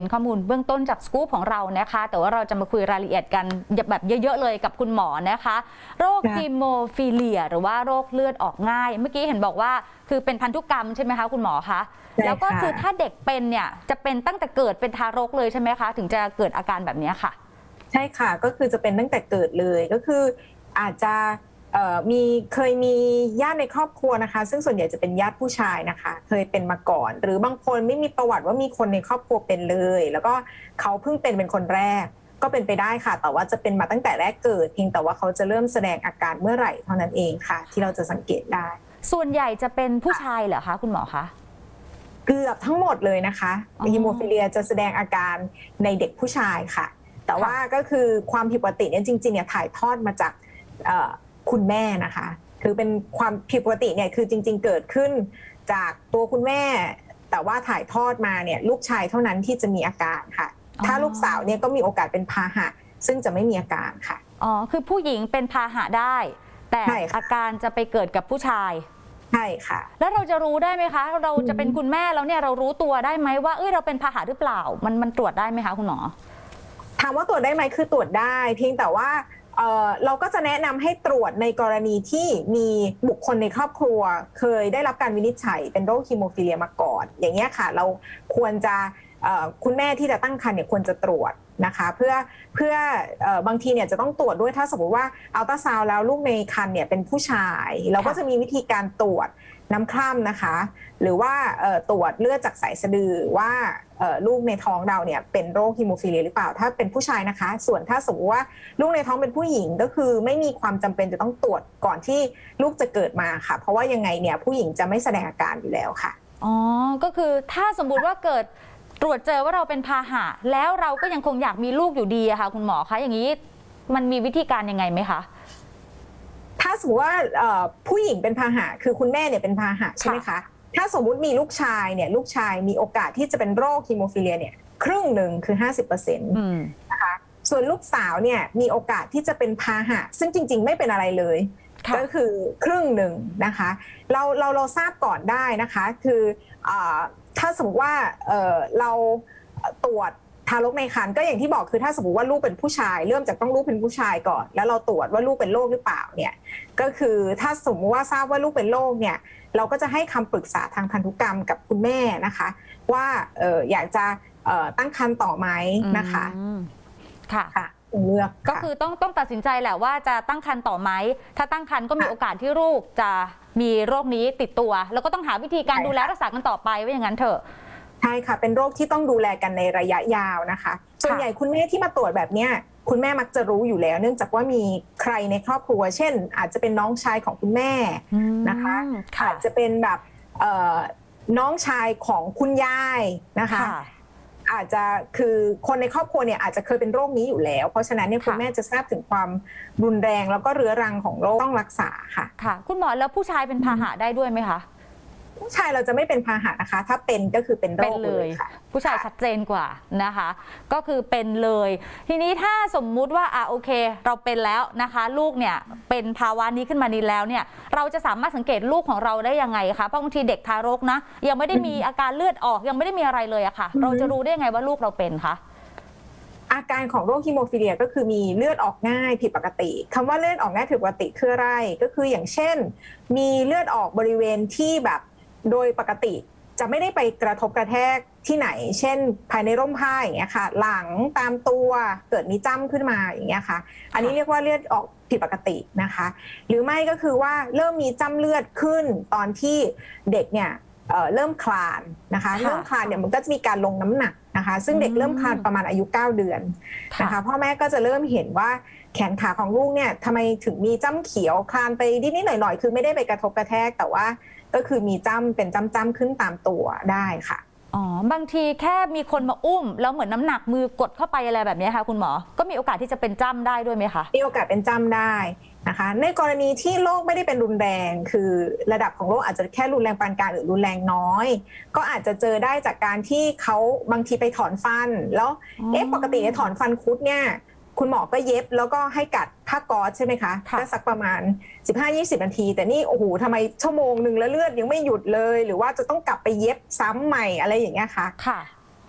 ข้อมูลเบื้องต้นจากสกู๊ปของเรานะคะแต่ว่าเราจะมาคุยรายละเอียดกันแบบเยอะๆเลยกับคุณหมอนะคะโรคฮีโมฟิเลียหรือว่าโรคเลือดออกง่ายเมื่อกี้เห็นบอกว่าคือเป็นพันธุกรรมใช่ไหมคะคุณหมอคะแล้วก็คือถ้าเด็กเป็นเนี่ยจะเป็นตั้งแต่เกิดเป็นทารกเลยใช่ไหมคะถึงจะเกิดอาการแบบนี้ค่ะใช่ค่ะก็คือจะเป็นตั้งแต่เกิดเลยก็คืออาจจะเคยมีญาติในครอบครัวนะคะซึ่งส่วนใหญ่จะเป็นญาติผู้ชายนะคะเคยเป็นมาก่อนหรือบางคนไม่มีประวัติว่ามีคนในครอบครัวเป็นเลยแล้วก็เขาเพิ่งเป็นคนแรกก็เป็นไปได้ค่ะแต่ว่าจะเป็นมาตั้งแต่แรกเกิดเพียงแต่ว่าเขาจะเริ่มแสดงอาการเมื่อไหร่เท่านั้นเองค่ะที่เราจะสังเกตได้ส่วนใหญ่จะเป็นผู้ชายเหรอคะคุณหมอคะเกือบทั้งหมดเลยนะคะฮีโมฟิเลียจะแสดงอาการในเด็กผู้ชายค่ะแต่ว่าก็คือความผิดปกติเนี่ยจริงๆเนี่ยถ่ายทอดมาจากคุณแม่นะคะคือเป็นความผิดปกติเนี่ยคือจริงๆเกิดขึ้นจากตัวคุณแม่แต่ว่าถ่ายทอดมาเนี่ยลูกชายเท่านั้นที่จะมีอาการค่ะถ้าลูกสาวเนี่ยก็มีโอกาสเป็นพาหะซึ่งจะไม่มีอาการค่ะอ๋อคือผู้หญิงเป็นพาหะได้แต่อาการจะไปเกิดกับผู้ชายใช่ค่ะแล้วเราจะรู้ได้ไหมคะเราจะเป็นคุณแม่แล้วเนี่ยเรารู้ตัวได้ไหมว่าเราเป็นพาหะหรือเปล่ามันตรวจได้ไหมคะคุณหมอถามว่าตรวจได้ไหมคือตรวจได้เพียงแต่ว่าเราก็จะแนะนำให้ตรวจในกรณีที่มีบุคคลในครอบครัวเคยได้รับการวินิจฉัยเป็นโรคฮีโมฟิเลียมาก่อนอย่างเงี้ยค่ะเราควรจะคุณแม่ที่จะตั้งครรภ์เนี่ยควรจะตรวจนะคะเพื่อบางทีเนี่ยจะต้องตรวจด้วยถ้าสมมติว่าอัลตราซาวด์แล้วลูกในครรภ์เนี่ยเป็นผู้ชายเราก็จะมีวิธีการตรวจน้ำคร่ำนะคะหรือว่าตรวจเลือดจากสายสะดือว่าลูกในท้องเราเนี่ยเป็นโรคฮีโมฟิเลียหรือเปล่าถ้าเป็นผู้ชายนะคะส่วนถ้าสมมติว่าลูกในท้องเป็นผู้หญิงก็คือไม่มีความจำเป็นจะต้องตรวจก่อนที่ลูกจะเกิดมาค่ะเพราะว่ายังไงเนี่ยผู้หญิงจะไม่แสดงอาการอยู่แล้วค่ะอ๋อก็คือถ้าสมมุติว่าเกิดตรวจเจอว่าเราเป็นพาหะแล้วเราก็ยังคงอยากมีลูกอยู่ดีอะค่ะคุณหมอคะอย่างนี้มันมีวิธีการยังไงไหมคะถ้าสมมติว่าผู้หญิงเป็นพาหะคือคุณแม่เนี่ยเป็นพาหะใช่ไหมคะถ้าสมมุติมีลูกชายเนี่ยลูกชายมีโอกาสที่จะเป็นโรคฮีโมฟิเลียเนี่ยครึ่งหนึ่งคือ 50% นะคะส่วนลูกสาวเนี่ยมีโอกาสที่จะเป็นพาหะซึ่งจริงๆไม่เป็นอะไรเลยก็คือครึ่งหนึ่งนะคะเราทราบก่อนได้นะคะคือถ้าสมมติว่าเราตรวจทารกในครรภ์ก็อย่างที่บอกคือถ้าสมมติว่าลูกเป็นผู้ชายเริ่มจากต้องลูกเป็นผู้ชายก่อนแล้วเราตรวจว่าลูกเป็นโรคหรือเปล่าเนี่ยก็คือถ้าสมมติว่าทราบว่าลูกเป็นโรคเนี่ยเราก็จะให้คำปรึกษาทางพันธุกรรมกับคุณแม่นะคะว่าอยากจะตั้งครรภ์ต่อไหมนะคะค่ะเลือกก็คือต้องตัดสินใจแหละว่าจะตั้งครรภ์ต่อไหมถ้าตั้งครรภ์ก็มีโอกาสที่ลูกจะมีโรคนี้ติดตัวแล้วก็ต้องหาวิธีการดูแลรักษากันต่อไปว่าอย่างนั้นเถอะใช่ค่ะเป็นโรคที่ต้องดูแลกันในระยะยาวนะคะส่วนใหญ่คุณแม่ที่มาตรวจแบบนี้คุณแม่มักจะรู้อยู่แล้วเนื่องจากว่ามีใครในครอบครัวเช่นอาจจะเป็นน้องชายของคุณแม่นะคะอาจจะเป็นแบบน้องชายของคุณยายนะคะอาจจะคือคนในครอบครัวเนี่ยอาจจะเคยเป็นโรคนี้อยู่แล้วเพราะฉะนั้นเนี่ยคุณแม่จะทราบถึงความรุนแรงแล้วก็เรื้อรังของโรคต้องรักษาค่ะค่ะคุณหมอแล้วผู้ชายเป็นพาหะได้ด้วยไหมคะผู้ชายเราจะไม่เป็นพาหะนะคะถ้าเป็นก็คือเป็นโรคเลยค่ะผู้ชายชัดเจนกว่านะคะก็คือเป็นเลยทีนี้ถ้าสมมุติว่าโอเคเราเป็นแล้วนะคะลูกเนี่ยเป็นภาวะนี้ขึ้นมานี้แล้วเนี่ยเราจะสามารถสังเกตลูกของเราได้ยังไงคะเพราะบางทีเด็กทารกนะยังไม่ได้มีอาการเลือดออกยังไม่ได้มีอะไรเลยอะค่ะเราจะรู้ได้ยังไงว่าลูกเราเป็นคะอาการของโรคฮีโมฟิเลียก็คือมีเลือดออกง่ายผิดปกติคำว่าเลือดออกง่ายผิดปกติคืออะไรก็คืออย่างเช่นมีเลือดออกบริเวณที่แบบโดยปกติจะไม่ได้ไปกระทบกระแทกที่ไหนเช่นภายในร่มผ้าอย่างเงี้ยค่ะหลังตามตัวเกิดมีจ้ำขึ้นมาอย่างเงี้ยค่ะอันนี้เรียกว่าเลือดออกผิดปกตินะคะหรือไม่ก็คือว่าเริ่มมีจ้ำเลือดขึ้นตอนที่เด็กเนี่ยเริ่มคลานนะคะเริ่มคลานเนี่ยมันก็จะมีการลงน้ำหนักนะคะซึ่งเด็กเริ่มคลานประมาณอายุ9 เดือนนะคะพ่อแม่ก็จะเริ่มเห็นว่าแขนขาของลูกเนี่ยทำไมถึงมีจ้ำเขียวคลานไปนิดๆหน่อยๆคือไม่ได้ไปกระทบกระแทกแต่ว่าก็คือมีจ้ำเป็นจ้ำขึ้นตามตัวได้ค่ะอ๋อบางทีแค่มีคนมาอุ้มแล้วเหมือนน้ำหนักมือกดเข้าไปอะไรแบบนี้ค่ะคุณหมอก็มีโอกาสที่จะเป็นจ้ำได้ด้วยไหมคะมีโอกาสเป็นจ้ำได้นะคะในกรณีที่โรคไม่ได้เป็นรุนแรงคือระดับของโรคอาจจะแค่รุนแรงปานกลางหรือรุนแรงน้อยก็อาจจะเจอได้จากการที่เขาบางทีไปถอนฟันแล้วปกติถอนฟันคุดเนี่ยคุณหมอก็เย็บแล้วก็ให้กัดผ้าก๊อซใช่ไหมคะก็สักประมาณ 15-20 นาทีแต่นี่โอ้โหทำไมชั่วโมงหนึ่งแล้วเลือดยังไม่หยุดเลยหรือว่าจะต้องกลับไปเย็บซ้ำใหม่อะไรอย่างเงี้ยค่ะ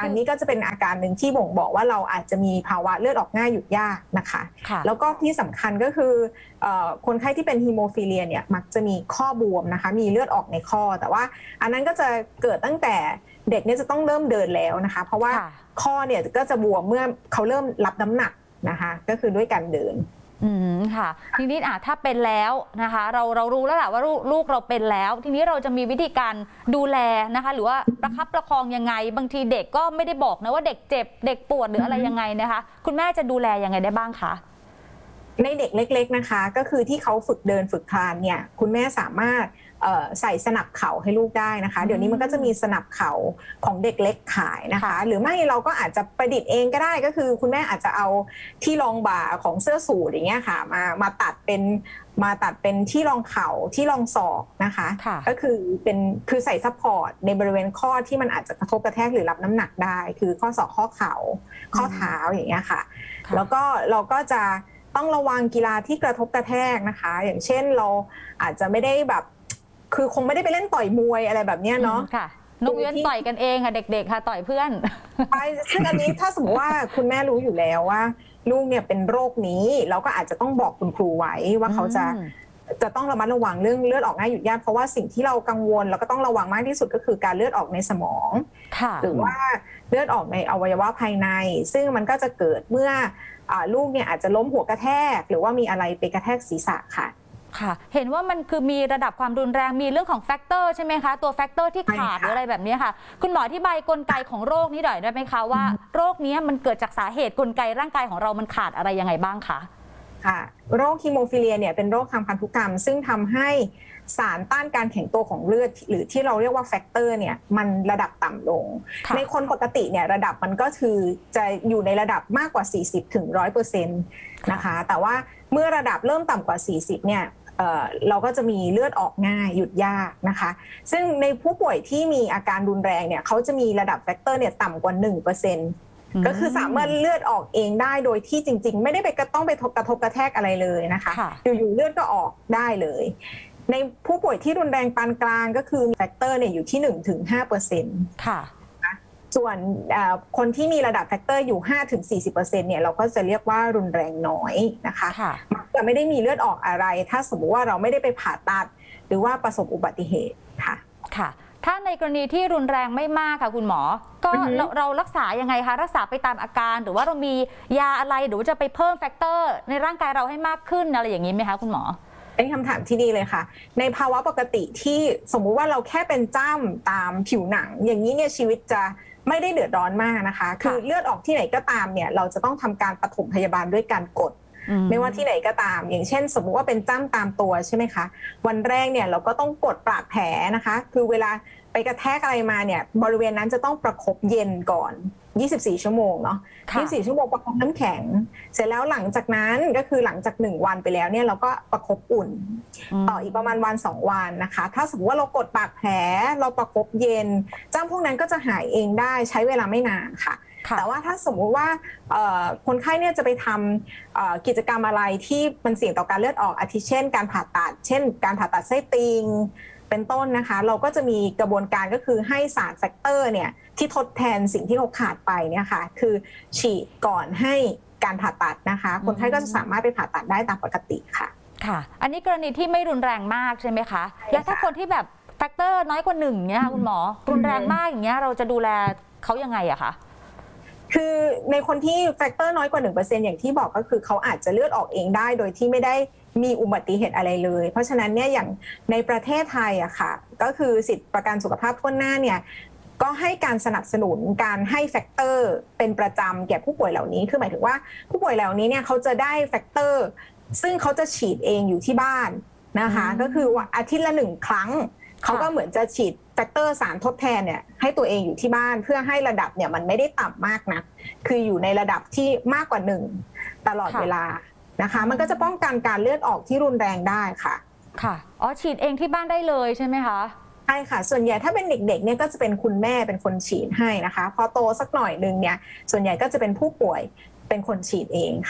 อันนี้ก็จะเป็นอาการหนึ่งที่บ่งบอกว่าเราอาจจะมีภาวะเลือดออกง่ายหยุดยากนะคะแล้วก็ที่สำคัญก็คือคนไข้ที่เป็นฮีโมฟิเลียเนี่ยมักจะมีข้อบวมนะคะมีเลือดออกในข้อแต่ว่าอันนั้นก็จะเกิดตั้งแต่เด็กเนี่ยจะต้องเริ่มเดินแล้วนะคะเพราะว่าข้อเนี่ยก็จะบวมเมื่อเขาเริ่มรับน้ำหนักนะคะก็คือด้วยการเดินค่ะทีนี้ถ้าเป็นแล้วนะคะเรารู้แล้วแหละว่าลูกเราเป็นแล้วทีนี้เราจะมีวิธีการดูแลนะคะหรือว่าประคับประคองยังไงบางทีเด็กก็ไม่ได้บอกนะว่าเด็กเจ็บเด็กปวดหรืออะไรยังไงนะคะคุณแม่จะดูแลยังไงได้บ้างคะในเด็กเล็กๆนะคะก็คือที่เขาฝึกเดินฝึกคลานเนี่ยคุณแม่สามารถใส่สนับเข่าให้ลูกได้นะคะเดี๋ยวนี้มันก็จะมีสนับเข่าของเด็กเล็กขายนะคะหรือไม่เราก็อาจจะประดิษฐ์เองก็ได้ก็คือคุณแม่อาจจะเอาที่รองบ่าของเสื้อสูทอย่างเงี้ยค่ะมาตัดเป็นที่รองเข่าที่รองศอกนะคะก็คือใส่ซัพพอร์ตในบริเวณข้อที่มันอาจจะกระทบกระแทกหรือรับน้ำหนักได้คือข้อศอกข้อเข่าข้อเท้าอย่างเงี้ยค่ะแล้วก็เราก็จะต้องระวังกีฬาที่กระทบกระแทกนะคะอย่างเช่นเราอาจจะไม่ได้แบบคือคงไม่ได้ไปเล่นต่อยมวยอะไรแบบนี้เนาะค่ะนกเวียนต่อยกันเองค่ะเด็กๆค่ะต่อยเพื่อนไปซึ่งอันนี้ถ้าสมมติว่าคุณแม่รู้อยู่แล้วว่าลูกเนี่ยเป็นโรคนี้เราก็อาจจะต้องบอกคุณครูไว้ว่าเขาจะต้องระมัดระวังเรื่องเลือดออกง่ายหยุดยากเพราะว่าสิ่งที่เรากังวลแล้วก็ต้องระวังมากที่สุดก็คือการเลือดออกในสมองหรือว่าเลือดออกในอวัยวะภายในซึ่งมันก็จะเกิดเมื่อลูกเนี่ยอาจจะล้มหัวกระแทกหรือว่ามีอะไรไปกระแทกศีรษะค่ะเห็นว่ามันคือมีระดับความรุนแรงมีเรื่องของแฟกเตอร์ใช่ไหมคะตัวแฟกเตอร์ที่ขาดหรืออะไรแบบนี้ค่ะคุณหมออธิบายกลไกของโรคนี้หน่อยได้ไหมคะว่าโรคนี้มันเกิดจากสาเหตุกลไกร่างกายของเรามันขาดอะไรยังไงบ้างคะค่ะโรคฮีโมฟิเลียเนี่ยเป็นโรคทางพันธุกรรมซึ่งทำให้สารต้านการแข็งตัวของเลือดหรือที่เราเรียกว่าแฟกเตอร์เนี่ยมันระดับต่ำลงในคนปกติเนี่ยระดับมันก็คือจะอยู่ในระดับมากกว่า 40-100% นะคะแต่ว่าเมื่อระดับเริ่มต่ำกว่า 40เนี่ยเราก็จะมีเลือดออกง่ายหยุดยากนะคะซึ่งในผู้ป่วยที่มีอาการรุนแรงเนี่ยเขาจะมีระดับแฟกเตอร์เนี่ยต่ำกว่า 1%ก็คือสามารถเลือดออกเองได้โดยที่จริงๆไม่ได้ไปต้องไปกระทบกระแทกอะไรเลยนะคะอยู่ๆเลือดก็ออกได้เลยในผู้ป่วยที่รุนแรงปานกลางก็คือแฟกเตอร์เนี่ยอยู่ที่ 1-5% ค่ะส่วนคนที่มีระดับแฟกเตอร์อยู่ 5-40% เนี่ยเราก็จะเรียกว่ารุนแรงน้อยนะคะมักจะไม่ได้มีเลือดออกอะไรถ้าสมมติว่าเราไม่ได้ไปผ่าตัดหรือว่าประสบอุบัติเหตุค่ะถ้าในกรณีที่รุนแรงไม่มากค่ะคุณหมอก็เรารักษายังไงคะรักษาไปตามอาการหรือว่าเรามียาอะไรหรือว่าจะไปเพิ่มแฟกเตอร์ในร่างกายเราให้มากขึ้นอะไรอย่างนี้ไหมคะคุณหมอเป็นคำถามที่ดีเลยค่ะในภาวะปกติที่สมมุติว่าเราแค่เป็นจ้ำตามผิวหนังอย่างนี้เนี่ยชีวิตจะไม่ได้เดือดร้อนมากนะคะคือเลือดออกที่ไหนก็ตามเนี่ยเราจะต้องทำการปฐมพยาบาลด้วยการกดไม่ว่าที่ไหนก็ตามอย่างเช่นสมมุติว่าเป็นจ้ำตามตัวใช่ไหมคะวันแรกเนี่ยเราก็ต้องกดปากแผลนะคะคือเวลาไปกระแทกอะไรมาเนี่ยบริเวณนั้นจะต้องประคบเย็นก่อน24 ชั่วโมงเนาะ24 ชั่วโมงประคบน้ำแข็งเสร็จแล้วหลังจากนั้นก็คือหลังจาก1วันไปแล้วเนี่ยเราก็ประคบอุ่นต่ออีกประมาณวัน2วันนะคะถ้าสมมติว่าเรากดปากแผลเราประคบเย็นจ้ำพวกนั้นก็จะหายเองได้ใช้เวลาไม่นานค่ะแต่ว่าถ้าสมมุติว่าคนไข้เนี่ยจะไปทำกิจกรรมอะไรที่มันเสี่ยงต่อการเลือดออกอาทิเช่นการผ่าตัดเช่นการผ่าตัดไส้ติ่งเป็นต้นนะคะเราก็จะมีกระบวนการก็คือให้สารแฟกเตอร์เนี่ยที่ทดแทนสิ่งที่เขาขาดไปเนี่ยค่ะคือฉีดก่อนให้การผ่าตัดนะคะคนไข้ก็จะสามารถไปผ่าตัดได้ตามปกติค่ะค่ะอันนี้กรณีที่ไม่รุนแรงมากใช่ไหมคะและถ้าคนที่แบบแฟกเตอร์น้อยกว่า1เนี่ยคุณหมอรุนแรงมากอย่างเงี้ยเราจะดูแลเขายังไงอะคะคือในคนที่แฟกเตอร์น้อยกว่า 1% อย่างที่บอกก็คือเขาอาจจะเลือดออกเองได้โดยที่ไม่ได้มีอุบัติเหตุอะไรเลยเพราะฉะนั้นเนี่ยอย่างในประเทศไทยอะค่ะก็คือสิทธิประกันสุขภาพทั่วหน้าเนี่ยก็ให้การสนับสนุนการให้แฟกเตอร์เป็นประจำแก่ผู้ป่วยเหล่านี้คือหมายถึงว่าผู้ป่วยเหล่านี้เนี่ยเขาจะได้แฟกเตอร์ซึ่งเขาจะฉีดเองอยู่ที่บ้านนะคะก็คือว่าอาทิตย์ละ1 ครั้งเขาก็เหมือนจะฉีดแฟกเตอร์สารทดแทนเนี่ยให้ตัวเองอยู่ที่บ้านเพื่อให้ระดับเนี่ยมันไม่ได้ต่ำมากนักคืออยู่ในระดับที่มากกว่า1ตลอดเวลานะคะมันก็จะป้องกันการเลือดออกที่รุนแรงได้ค่ะค่ะอ๋อฉีดเองที่บ้านได้เลยใช่ไหมคะใช่ค่ะส่วนใหญ่ถ้าเป็นเด็กๆเนี่ยก็จะเป็นคุณแม่เป็นคนฉีดให้นะคะพอโตสักหน่อยนึงเนี่ยส่วนใหญ่ก็จะเป็นผู้ป่วยเป็นคนฉีดเองค่ะ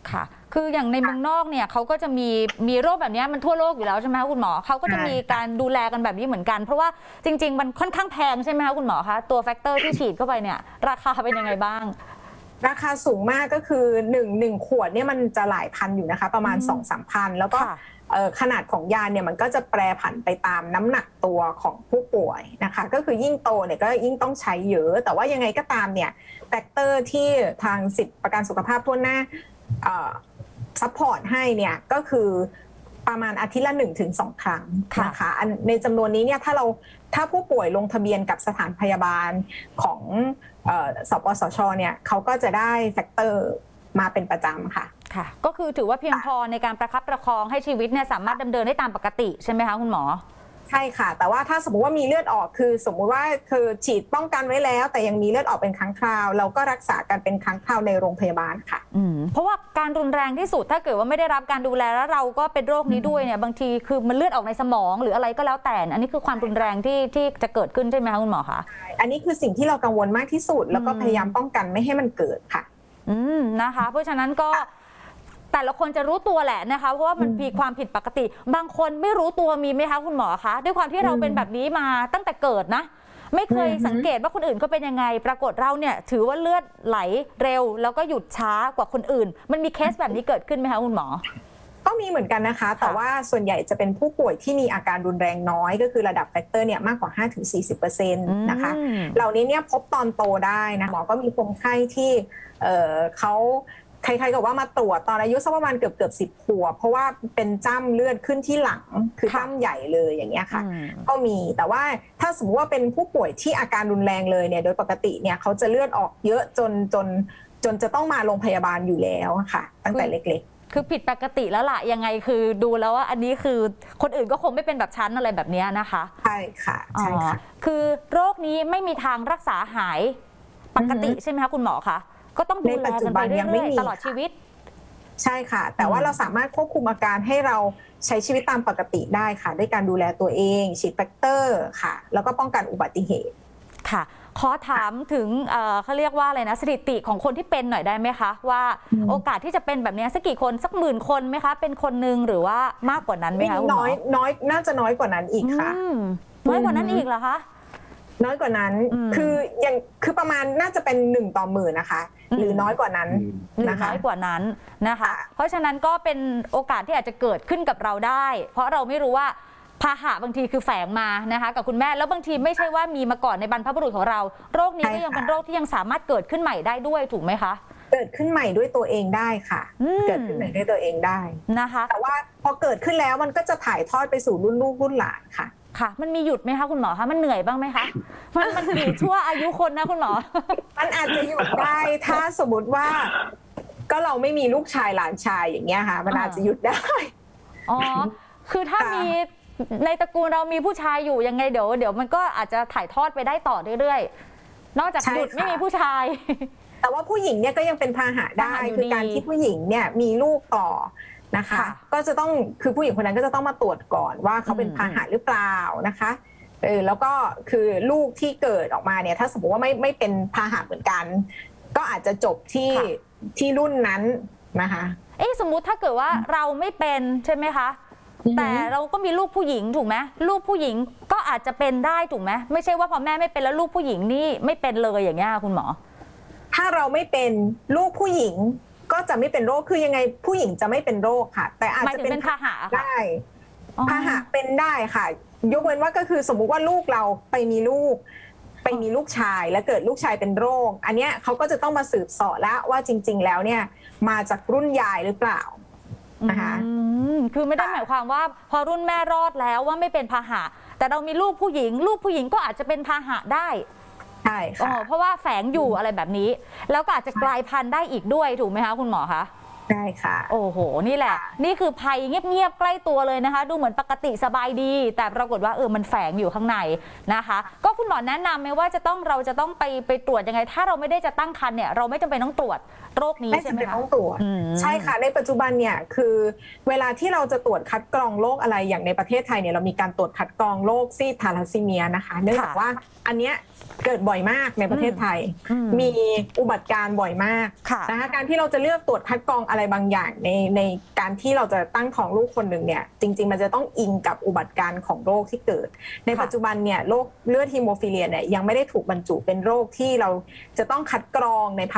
ค่ะคืออย่างในเมืองนอกเนี่ยเขาก็จะมีโรคแบบนี้มันทั่วโลกอยู่แล้วใช่ไหมคะคุณหมอเขาก็จะมีการดูแลกันแบบนี้เหมือนกันเพราะว่าจริงๆมันค่อนข้างแพงใช่ไหมคะคุณหมอคะตัวแฟกเตอร์ที่ฉีดเข้าไปเนี่ยราคาเป็นยังไงบ้างราคาสูงมากก็คือ1ขวดเนี่ยมันจะหลายพันอยู่นะคะประมาณ 2-3 พันแล้วก็ขนาดของยาเนี่ยมันก็จะแปรผันไปตามน้ำหนักตัวของผู้ป่วยนะคะก็คือยิ่งโตเนี่ยก็ยิ่งต้องใช้เยอะแต่ว่ายังไงก็ตามเนี่ยแฟกเตอร์ที่ทางสิทธิประกันสุขภาพทั่วหน้าซัพพอร์ตให้เนี่ยก็คือประมาณอาทิตย์ละ 1-2 ครั้งนะคะในจำนวนนี้เนี่ยถ้าผู้ป่วยลงทะเบียนกับสถานพยาบาลของสปสชเนี่ยเขาก็จะได้แฟกเตอร์มาเป็นประจำค่ะค่ะก็คือถือว่าเพียงพอในการประคับประคองให้ชีวิตเนี่ยสามารถดำเนินได้ตามปกติใช่ไหมคะคุณหมอใช่ค่ะแต่ว่าถ้าสมมุติว่ามีเลือดออกคือสมมุติว่าคือฉีดป้องกันไว้แล้วแต่ยังมีเลือดออกเป็นครั้งคราวเราก็รักษากันเป็นครั้งคราวในโรงพยาบาลค่ะเพราะว่าการรุนแรงที่สุดถ้าเกิดว่าไม่ได้รับการดูแลแล้วเราก็เป็นโรคนี้ด้วยเนี่ยบางทีคือมันเลือดออกในสมองหรืออะไรก็แล้วแต่อันนี้คือความรุนแรงที่จะเกิดขึ้นใช่ไหมคะคุณหมอคะอันนี้คือสิ่งที่เรากังวลมากที่สุดแล้วก็พยายามป้องกันไม่ให้มันเกิดค่ะนะคะเพราะฉะนั้นก็แต่ละคนจะรู้ตัวแหละนะคะเพราะว่ามันมีความผิดปกติบางคนไม่รู้ตัวมีไหมคะคุณหมอคะด้วยความที่เราเป็นแบบนี้มาตั้งแต่เกิดนะไม่เคยสังเกตว่าคนอื่นเขาเป็นยังไงปรากฏเราเนี่ยถือว่าเลือดไหลเร็วแล้วก็หยุดช้ากว่าคนอื่นมันมีเคสแบบนี้เกิดขึ้นไหมคะคุณหมอก็มีเหมือนกันนะคะแต่ว่าส่วนใหญ่จะเป็นผู้ป่วยที่มีอาการรุนแรงน้อยก็คือระดับแฟกเตอร์เนี่ยมากกว่า 5-40% นะคะเหล่านี้เนี่ยพบตอนโตได้นะหมอก็มีคนไข้ที่เขาใครๆก็ว่ามาตรวจตอนอายุสักประมาณเกือบ10 ขวบเพราะว่าเป็นจ้ำเลือดขึ้นที่หลังคือจ้ำใหญ่เลยอย่างเงี้ยค่ะก็มีแต่ว่าถ้าสมมติว่าเป็นผู้ป่วยที่อาการรุนแรงเลยเนี่ยโดยปกติเนี่ยเขาจะเลือดออกเยอะจนจะต้องมาโรงพยาบาลอยู่แล้วค่ะตั้งแต่เล็กๆคือผิดปกติแล้วล่ะยังไงคือดูแล้วว่าอันนี้คือคนอื่นก็คงไม่เป็นแบบชั้นอะไรแบบนี้นะคะใช่ค่ะใช่ค่ะคือโรคนี้ไม่มีทางรักษาหายปกติใช่ไหมคะคุณหมอคะก็ต้องดูแลกันไปเรื่อยๆตลอดชีวิตใช่ค่ะแต่ว่าเราสามารถควบคุมอาการให้เราใช้ชีวิตตามปกติได้ค่ะด้วยการดูแลตัวเองฉีดแฟกเตอร์ค่ะแล้วก็ป้องกันอุบัติเหตุค่ะขอถามถึงเขาเรียกว่าอะไรนะสถิติของคนที่เป็นหน่อยได้ไหมคะว่าโอกาสที่จะเป็นแบบนี้สักกี่คนสัก10,000 คนไหมคะเป็นคนหนึ่งหรือว่ามากกว่านั้นไหมคะคุณหมอน้อยน่าจะน้อยกว่านั้นอีกค่ะน้อยกว่านั้นอีกเหรอคะน้อยกว่านั้นคือประมาณน่าจะเป็น1/10,000นะคะหรือน้อยกว่านั้นนะคะน้อยกว่านั้นนะคะเพราะฉะนั้นก็เป็นโอกาสที่อาจจะเกิดขึ้นกับเราได้เพราะเราไม่รู้ว่าพาหะบางทีคือแฝงมานะคะกับคุณแม่แล้วบางทีไม่ใช่ว่ามีมาก่อนในบรรพบุรุษของเราโรคนี้ก็ยังเป็นโรคที่ยังสามารถเกิดขึ้นใหม่ได้ด้วยถูกไหมคะเกิดขึ้นใหม่ด้วยตัวเองได้ค่ะเกิดขึ้นใหม่ด้วยตัวเองได้นะคะแต่ว่าพอเกิดขึ้นแล้วมันก็จะถ่ายทอดไปสู่รุ่นลูกรุ่นหลานค่ะค่ะมันมีหยุดไหมคะคุณหมอคะมันเหนื่อยบ้างไหมคะมันอยู่ชั่วอายุคนนะคุณหมอมันอาจจะหยุดได้ถ้าสมมติว่าก็เราไม่มีลูกชายหลานชายอย่างเงี้ยค่ะมันอาจจะหยุดได้อ๋อคือถ้ามีในตระกูลเรามีผู้ชายอยู่ยังไงเดี๋ยวมันก็อาจจะถ่ายทอดไปได้ต่อเรื่อยๆนอกจากหยุดไม่มีผู้ชายแต่ว่าผู้หญิงเนี่ยก็ยังเป็นพาหะได้คือการที่ผู้หญิงเนี่ยมีลูกต่อนะคะก็จะต้องคือผู้หญิงคนนั้นก็จะต้องมาตรวจก่อนว่าเขาเป็นพาหะหรือเปล่านะคะแล้วก็คือลูกที่เกิดออกมาเนี่ยถ้าสมมติว่าไม่เป็นพาหะเหมือนกันก็อาจจะจบที่รุ่นนั้นนะคะสมมุติถ้าเกิดว่าเราไม่เป็นใช่ไหมคะแต่เราก็มีลูกผู้หญิงถูกไหมลูกผู้หญิงก็อาจจะเป็นได้ถูกไหมไม่ใช่ว่าพอแม่ไม่เป็นแล้วลูกผู้หญิงนี่ไม่เป็นเลยอย่างเงี้ยคุณหมอถ้าเราไม่เป็นลูกผู้หญิงก็จะไม่เป็นโรคคือยังไงผู้หญิงจะไม่เป็นโรคค่ะแต่อาจจะเป็นพาหะได้พาหะเป็นได้ค่ะยกเว้นว่าก็คือสมมุติว่าลูกเราไปมีลูกชายแล้วเกิดลูกชายเป็นโรคอันเนี้ยเขาก็จะต้องมาสืบเสาะแล้วว่าจริงๆแล้วเนี่ยมาจากรุ่นยายหรือเปล่านะคะคือไม่ได้หมายความว่าพอรุ่นแม่รอดแล้วว่าไม่เป็นพาหะแต่เรามีลูกผู้หญิงก็อาจจะเป็นพาหะได้ใช่ค่ะเพราะว่าแฝงอยู่อะไรแบบนี้แล้วก็อาจจะกลายพันธุ์ได้อีกด้วยถูกไหมคะคุณหมอคะใช่ค่ะโอ้โหนี่แหละนี่คือภัยเงียบๆใกล้ตัวเลยนะคะดูเหมือนปกติสบายดีแต่ปรากฏว่ามันแฝงอยู่ข้างในนะคะก็คุณหมอแนะนำไหมว่าเราจะต้องไปตรวจยังไงถ้าเราไม่ได้จะตั้งครรภ์เนี่ยเราไม่จำเป็นต้องตรวจโรคนี้ใช่ไหมคะไม่จำเป็นต้องตรวจใช่ค่ะในปัจจุบันเนี่ยคือเวลาที่เราจะตรวจคัดกรองโรคอะไรอย่างในประเทศไทยเนี่ยเรามีการตรวจคัดกรองโรคซีสทาลัสซีเมียนะคะเนื่องจากว่าอันเนี้ยเกิดบ่อยมากในประเทศไทยมีอุบัติการบ่อยมากนะคะการที่เราจะเลือกตรวจคัดกรองอะไรอะไรบางอย่างในการที่เราจะตั้งท้องลูกคนหนึ่งเนี่ยจริงๆมันจะต้องอิงกับอุบัติการณ์ของโรคที่เกิดในปัจจุบันเนี่ยโรคเลือดฮีโมฟิเลียเนี่ยยังไม่ได้ถูกบรรจุเป็นโรคที่เราจะต้องคัดกรองใน